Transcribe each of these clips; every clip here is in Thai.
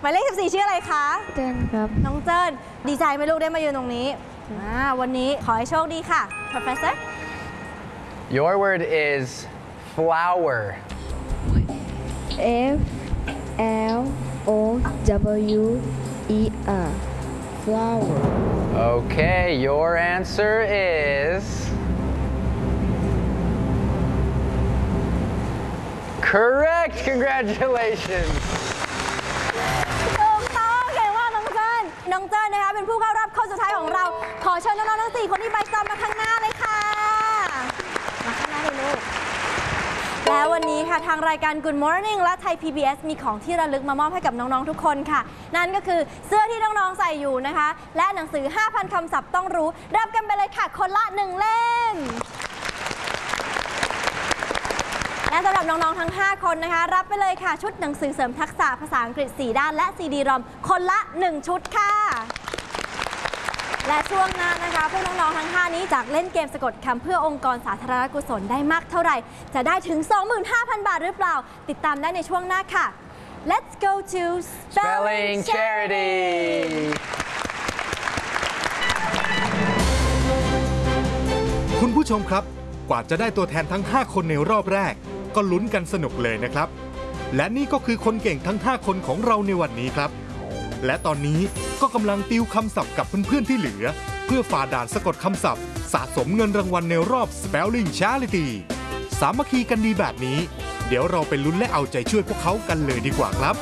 หมายเลข14ชื่ออะไรคะเจิ้นครับน้องเจิ้นดีใจไหมลูกได้มายืนตรงนี้วันนี้ขอให้โชคดีค่ะ Professor Your word is flower F L O W E R flower Okay your answer is correct congratulations ถูกต้องเก่งมากน้องเจิ้นนะคะเป็นผู้เข้ารอบคนสุดท้ายของเราขอเชิญน้องๆทั้ง4คนที่ใบซ้อมมาข้างหน้าเลยค่ะมาข้างหน้าเลยลูกแล้ววันนี้ค่ะทางรายการ Good Morning และไทย PBS มีของที่ระลึกมามอบให้กับน้องๆทุกคนค่ะนั่นก็คือเสื้อที่น้องๆใส่อยู่นะคะและหนังสือ 5,000 คำศัพท์ต้องรู้รับกันไปเลยค่ะคนละ1เล่มและสำหรับน้องๆทั้ง5คนนะคะรับไปเลยค่ะชุดหนังสือเสริมทักษะภาษาอังกฤษ4ด้านและ CD ROM คนละ1ชุดค่ะและช่วงหน้านะคะพวกน้องๆทั้ง5นี้จากเล่นเกมสะกดคำเพื่อองค์กรสาธารณกุศลได้มากเท่าไหร่จะได้ถึง 25,000 บาทหรือเปล่าติดตามได้ในช่วงหน้าค่ะ Let's go to Spelling Charity คุณผู้ชมครับกว่าจะได้ตัวแทนทั้ง5คนในรอบแรกก็ลุ้นกันสนุกเลยนะครับและนี่ก็คือคนเก่งทั้ง5คนของเราในวันนี้ครับและตอนนี้ก็กำลังติวคำศัพท์กับเพื่อนๆที่เหลือเพื่อฝ่าด่านสะกดคำศัพท์สะสมเงินรางวัลในรอบ Spelling Charity สามัคคีกันดีแบบนี้เดี๋ยวเราไปลุ้นและเอาใจช่วยพวกเขากันเลยดีกว่าครับ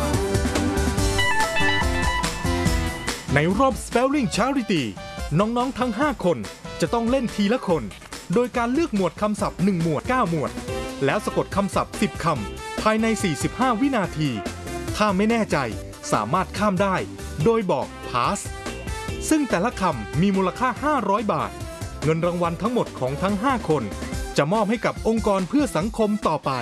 ในรอบ Spelling Charity น้องๆทั้ง5คนจะต้องเล่นทีละคนโดยการเลือกหมวดคำศัพท์1หมวด9หมวดแล้วสะกดคำศัพท์10คำภายใน45วินาทีถ้าไม่แน่ใจสามารถข้ามได้โดยบอก pass ซึ่งแต่ละคำมีมูลค่า500บาทเงินรางวัลทั้งหมดของทั้ง5คนจะมอบให้กับองค์กรเพื่อสังคมต่อไป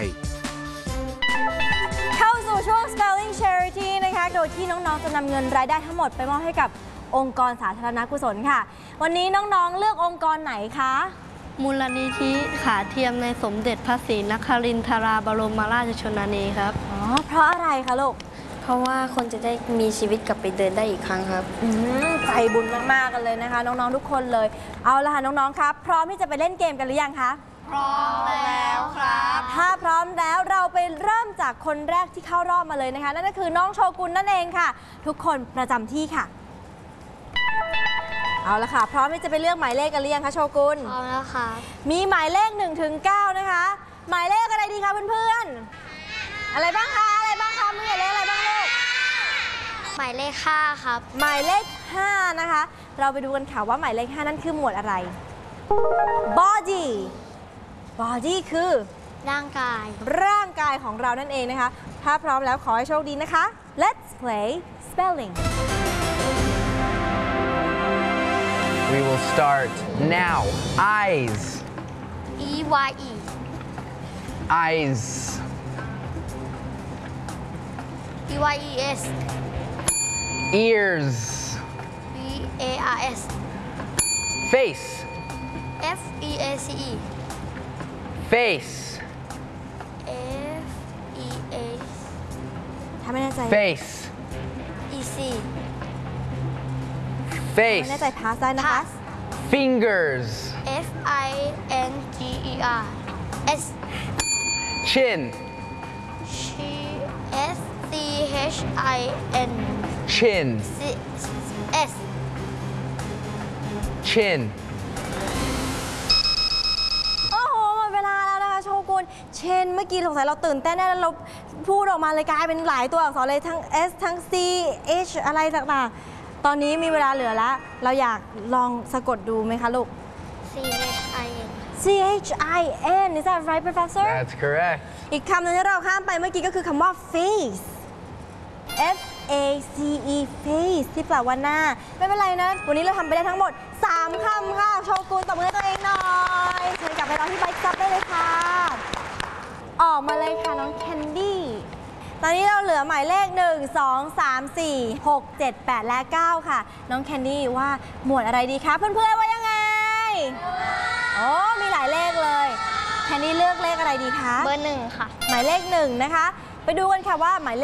เข้าสู่ช่วง Spelling Charity นะคะโดยที่น้องๆจะนำเงินรายได้ทั้งหมดไปมอบให้กับองค์กรสาธารณกุศลค่ะวันนี้น้องๆเลือกองค์กรไหนคะมูลนิธิขาเทียมในสมเด็จพระศรีนครินทราบรมราชชนนีครับเพราะอะไรคะลูกเพราะว่าคนจะได้มีชีวิตกลับไปเดินได้อีกครั้งครับใจบุญมากๆกันเลยนะคะน้องๆทุกคนเลยเอาละค่ะน้องๆครับพร้อมที่จะไปเล่นเกมกันหรือยังคะพร้อมแล้วครับถ้าพร้อมแล้วเราไปเริ่มจากคนแรกที่เข้ารอบมาเลยนะคะนั่นก็คือน้องโชกุนนั่นเองค่ะทุกคนประจำที่ค่ะเอาละค่ะพร้อมที่จะไปเลือกหมายเลขกันหรือยังคะโชกุนพร้อมแล้วค่ะมีหมายเลข1 ถึง 9นะคะหมายเลขอะไรดีคะเพื่อนๆอะไรบ้างคะมีหมายเลขอะไรบ้างลูกหมายเลข5ครับหมายเลข5นะคะเราไปดูกันค่ะว่าหมายเลข5นั้นคือหมวดอะไร body คือร่างกายของเรานั่นเองนะคะถ้าพร้อมแล้วขอให้โชคดีนะคะ Let's play spelling We will start now eyes E-Y-E eyes E-Y-E-S ears B-A-R-S face F-E-A-C-E face F-E-A ถ้าไม่แน่ใจ face E-C face ไม่แน่ใจพาสได้นะคะ fingers F-I-N-G-E-R S chin S-C-H-I-N chin S chin โอ้โหหมดเวลาแล้วนะคะโชกุนเช่นเมื่อกี้สงสัยเราตื่นเต้นแล้วเราพูดออกมาเลยกลายเป็นหลายตัวอักษรเลยทั้ง S ทั้ง C H อะไรต่างๆตอนนี้มีเวลาเหลือแล้วเราอยากลองสะกดดูไหมคะลูก C-H-I-N C-H-I-N Is that right Professor That's correct อีกคำหนึ่งที่เราข้ามไปเมื่อกี้ก็คือคำว่า face F-A-C-E face ที่แปลว่าหน้าไม่เป็นไรนะวันนี้เราทำไปได้ทั้งหมด3คำค่ะโชกุนตบมือให้ตัวเองหน่อยเชิญกลับไปรอที่ไบค์ซับได้เลยค่ะออกมาเลยค่ะน้องแคนดี้ตอนนี้เราเหลือหมายเลข1 2 3 4 6 7 8 และ 9 ค่ะน้องแคนดี้ว่าหมวดอะไรดีคะเพื่อนๆว่ายังไงโอ้มีหลายเลขเลยแคนดี้เลือกเลขอะไรดีคะเบอร์1ค่ะหมายเลข1นะคะไปดูกันค่ะว่าหมายเลข